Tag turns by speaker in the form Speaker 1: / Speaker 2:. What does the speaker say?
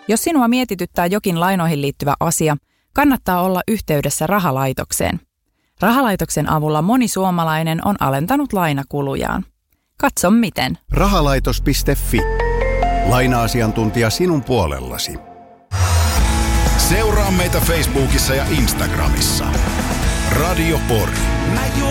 Speaker 1: Jos sinua mietityttää jokin lainoihin liittyvä asia, kannattaa olla yhteydessä rahalaitokseen. Rahalaitoksen avulla moni suomalainen on alentanut lainakulujaan. Katso miten.
Speaker 2: Rahalaitos.fi. Laina-asiantuntija sinun puolellasi.
Speaker 3: Seuraa meitä Facebookissa ja Instagramissa. Radio Pori.